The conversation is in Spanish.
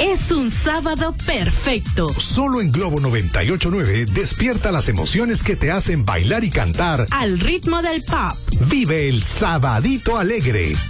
es un sábado perfecto. Solo en Globo 98.9 despierta las emociones que te hacen bailar y cantar al ritmo del pop. Vive el Sabadito Alegre.